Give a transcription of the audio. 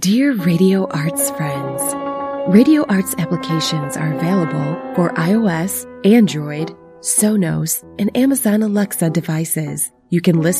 Dear Radio Arts friends, Radio Arts applications are available for iOS, Android, Sonos, and Amazon Alexa devices. You can listen